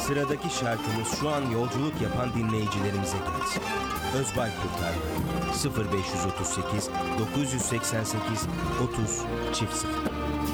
Sıradaki şarkımız şu an yolculuk yapan dinleyicilerimize gelsin. Özbay Kurtar 0538 988 30 00